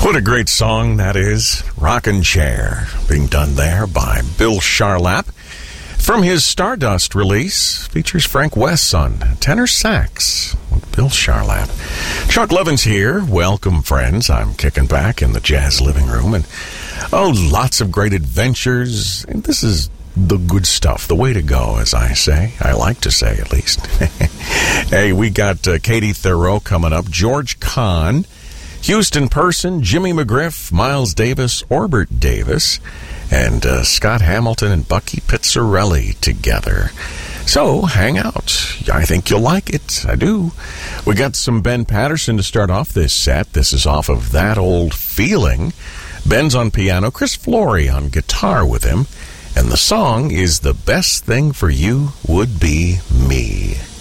What a great song that is. Rockin' Chair, being done there by Bill Charlap. From his Stardust release, features Frank West on tenor sax with Bill Charlap. Chuck Levin's here. Welcome, friends. I'm kicking back in the jazz living room. And, lots of great adventures. And this is the good stuff, the way to go, as I say. I like to say, at least. Hey, we got Katie Thoreau coming up, George Kahn, Houston Person, Jimmy McGriff, Miles Davis, Orbert Davis, and Scott Hamilton and Bucky Pizzarelli together. So, hang out. I think you'll like it. I do. We got some Ben Patterson to start off this set. This is off of That Old Feeling. Ben's on piano, Chris Flory on guitar with him, and the song is The Best Thing for You Would Be Me.